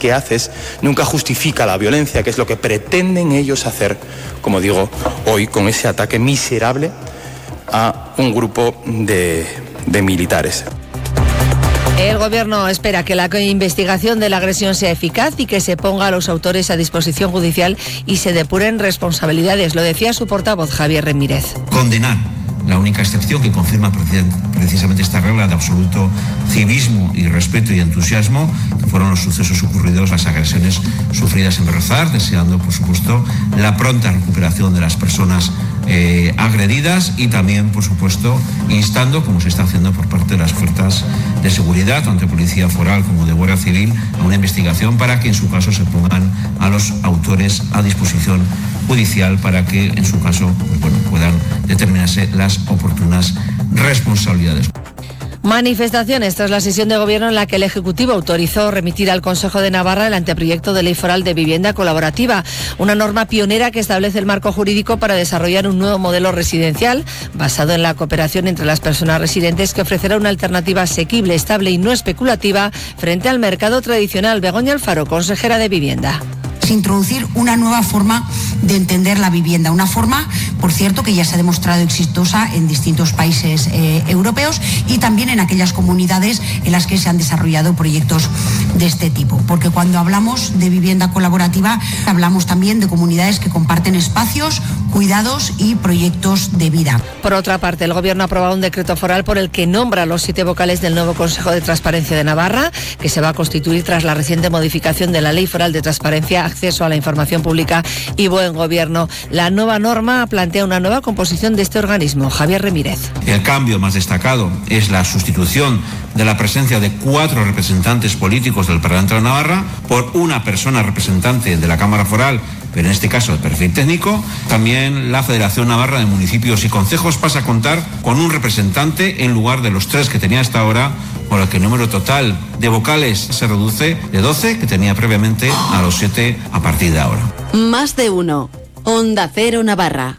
que haces nunca justifica la violencia, que es lo que pretenden ellos hacer, como digo, hoy con ese ataque miserable a un grupo de militares. El Gobierno espera que la investigación de la agresión sea eficaz y que se ponga a los autores a disposición judicial y se depuren responsabilidades. Lo decía su portavoz, Javier Ramírez. Condenar. La única excepción que confirma precisamente esta regla de absoluto civismo y respeto y entusiasmo, que fueron los sucesos ocurridos, las agresiones sufridas en Berrozar, deseando, por supuesto, la pronta recuperación de las personas agredidas y también, por supuesto, instando, como se está haciendo por parte de las fuerzas de seguridad, tanto de Policía Foral como de Guardia Civil, a una investigación para que en su caso se pongan a los autores a disposición judicial para que en su caso puedan determinarse las oportunas responsabilidades. Manifestaciones tras la sesión de gobierno en la que el Ejecutivo autorizó remitir al Consejo de Navarra el anteproyecto de ley foral de vivienda colaborativa, una norma pionera que establece el marco jurídico para desarrollar un nuevo modelo residencial basado en la cooperación entre las personas residentes que ofrecerá una alternativa asequible, estable y no especulativa frente al mercado tradicional. Begoña Alfaro, consejera de Vivienda. Introducir una nueva forma de entender la vivienda, una forma, por cierto, que ya se ha demostrado exitosa en distintos países europeos y también en aquellas comunidades en las que se han desarrollado proyectos de este tipo, porque cuando hablamos de vivienda colaborativa hablamos también de comunidades que comparten espacios, cuidados y proyectos de vida. Por otra parte, el Gobierno ha aprobado un decreto foral por el que nombra a los 7 vocales del nuevo Consejo de Transparencia de Navarra, que se va a constituir tras la reciente modificación de la Ley Foral de Transparencia, Acceso a la Información Pública y Buen Gobierno. La nueva norma plantea una nueva composición de este organismo. Javier Ramírez. El cambio más destacado es la sustitución de la presencia de 4 representantes políticos del Parlamento de Navarra por una persona representante de la Cámara Foral, pero en este caso de perfil técnico. También la Federación Navarra de Municipios y Concejos pasa a contar con un representante en lugar de los 3 que tenía hasta ahora, por lo que el número total de vocales se reduce de 12, que tenía previamente, a los 7 a partir de ahora. Más de uno. Onda Cero Navarra.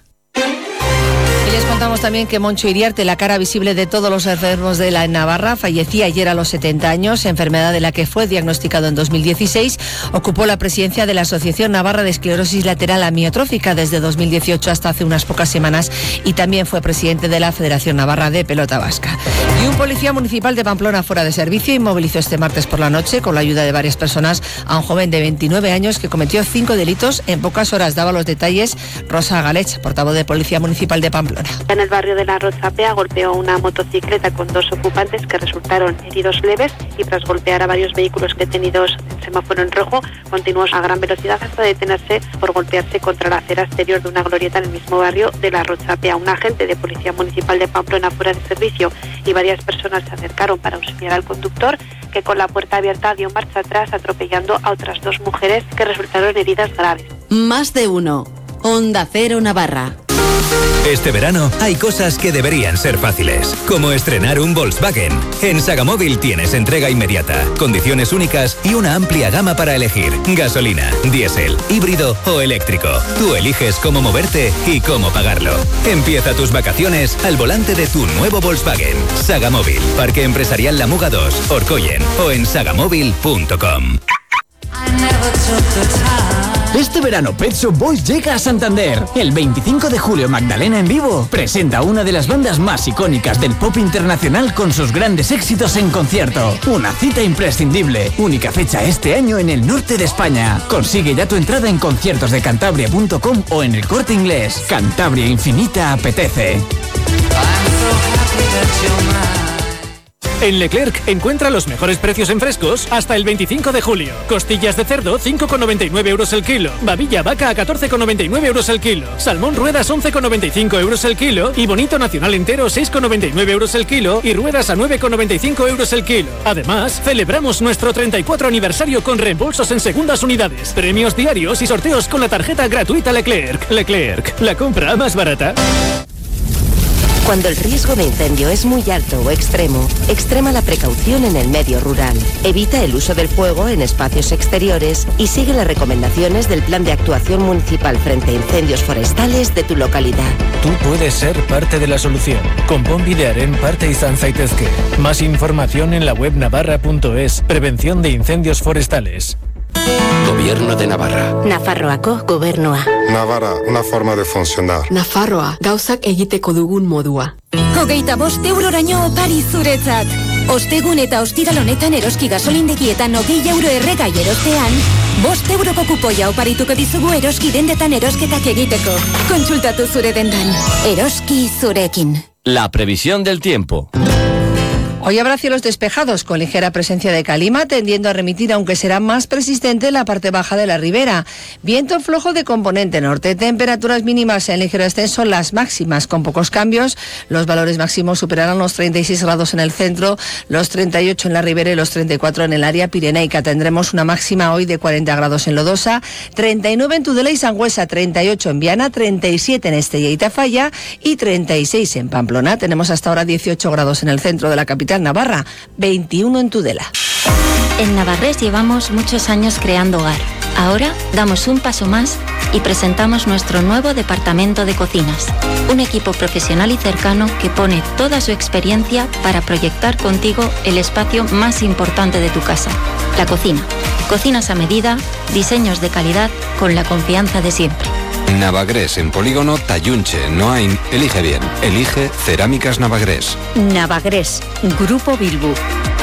Les contamos también que Moncho Iriarte, la cara visible de todos los enfermos de la Navarra, fallecía ayer a los 70 años, enfermedad de la que fue diagnosticado en 2016. Ocupó la presidencia de la Asociación Navarra de Esclerosis Lateral Amiotrófica desde 2018 hasta hace unas pocas semanas y también fue presidente de la Federación Navarra de Pelota Vasca. Y un policía municipal de Pamplona fuera de servicio inmovilizó este martes por la noche, con la ayuda de varias personas, a un joven de 29 años que cometió 5 delitos en pocas horas. Daba los detalles Rosa Galech, portavoz de Policía Municipal de Pamplona. En el barrio de la Rozapea golpeó una motocicleta con 2 ocupantes que resultaron heridos leves y tras golpear a varios vehículos detenidos en semáforo en rojo, continuó a gran velocidad hasta detenerse por golpearse contra la acera exterior de una glorieta en el mismo barrio de la Rozapea. Un agente de Policía Municipal de Pamplona fuera de servicio y varias personas se acercaron para auxiliar al conductor, que con la puerta abierta dio marcha atrás atropellando a otras 2 mujeres que resultaron heridas graves. Más de uno. Onda Cero Navarra. Este verano hay cosas que deberían ser fáciles, como estrenar un Volkswagen. En Sagamóvil tienes entrega inmediata, condiciones únicas y una amplia gama para elegir. Gasolina, diésel, híbrido o eléctrico. Tú eliges cómo moverte y cómo pagarlo. Empieza tus vacaciones al volante de tu nuevo Volkswagen. Sagamóvil, Parque Empresarial La Muga 2, Orcoyen o en sagamóvil.com. Este verano Pet Shop Boys llega a Santander. El 25 de julio Magdalena en vivo presenta una de las bandas más icónicas del pop internacional con sus grandes éxitos en concierto. Una cita imprescindible. Única fecha este año en el norte de España. Consigue ya tu entrada en conciertosdecantabria.com o en El Corte Inglés. Cantabria Infinita apetece. En Leclerc encuentra los mejores precios en frescos hasta el 25 de julio. Costillas de cerdo 5,99 euros el kilo. Babilla vaca a 14,99 euros el kilo. Salmón ruedas 11,95 euros el kilo. Y bonito nacional entero 6,99 euros el kilo. Y ruedas a 9,95 euros el kilo. Además, celebramos nuestro 34 aniversario con reembolsos en segundas unidades, premios diarios y sorteos con la tarjeta gratuita Leclerc. Leclerc, la compra más barata. Cuando el riesgo de incendio es muy alto o extremo, extrema la precaución en el medio rural. Evita el uso del fuego en espacios exteriores y sigue las recomendaciones del Plan de Actuación Municipal frente a incendios forestales de tu localidad. Tú puedes ser parte de la solución. Konpon bidearen parte izan zaitezke. Más información en la web navarra.es. Prevención de incendios forestales. Gobierno de Navarra. Nafarroako gobernua. Navarra, una forma de funcionar. Nafarroa, gauzak egiteko dugun modua. 25 euroraino opari zuretzat. Ostegun eta ostiral honetan eroski gasolindegietan 20 euro erregai erostean, 5 euroko kupoia oparituko dizugu eroski dendetan erosketak egiteko. Kontsultatu zure dendan. Eroski zurekin. La previsión del tiempo. Hoy habrá cielos despejados con ligera presencia de calima, tendiendo a remitir, aunque será más persistente en la parte baja de la ribera. Viento flojo de componente norte, temperaturas mínimas en ligero ascenso, las máximas con pocos cambios. Los valores máximos superarán los 36 grados en el centro, los 38 en la ribera y los 34 en el área pirenaica. Tendremos una máxima hoy de 40 grados en Lodosa, 39 en Tudela y Sangüesa, 38 en Viana, 37 en Estella y Tafalla y 36 en Pamplona. Tenemos hasta ahora 18 grados en el centro de la capital Navarra, 21 en Tudela. En Navarrés llevamos muchos años creando hogar. Ahora damos un paso más y presentamos nuestro nuevo departamento de cocinas. Un equipo profesional y cercano que pone toda su experiencia para proyectar contigo el espacio más importante de tu casa, la cocina. Cocinas a medida, diseños de calidad con la confianza de siempre. Navagrés en Polígono Tayunche, Noain. Elige bien. Elige Cerámicas Navagrés. Navagrés, Grupo Bilbu.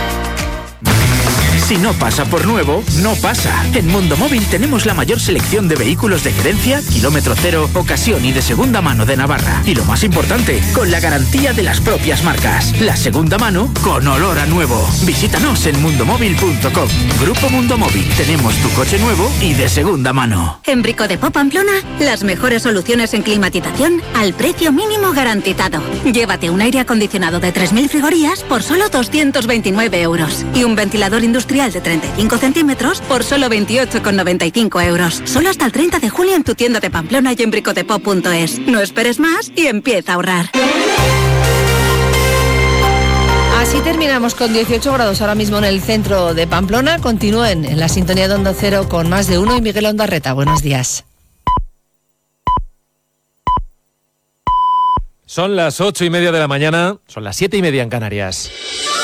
Si no pasa por nuevo, no pasa. En Mundo Móvil tenemos la mayor selección de vehículos de gerencia, kilómetro cero, ocasión y de segunda mano de Navarra. Y lo más importante, con la garantía de las propias marcas. La segunda mano con olor a nuevo. Visítanos en mundomóvil.com. Grupo Mundo Móvil. Tenemos tu coche nuevo y de segunda mano. En Bricodepot Pamplona, las mejores soluciones en climatización al precio mínimo garantizado. Llévate un aire acondicionado de 3.000 frigorías por solo 229 euros y un ventilador industrial de 35 centímetros por solo 28,95 euros. Solo hasta el 30 de julio en tu tienda de Pamplona y en bricodepot.es. No esperes más y empieza a ahorrar. Así terminamos con 18 grados ahora mismo en el centro de Pamplona. Continúen en la sintonía de Onda Cero con Más de Uno y Miguel Ondarreta. Buenos días. Son las 8:30 de la mañana, son las 7:30 en Canarias.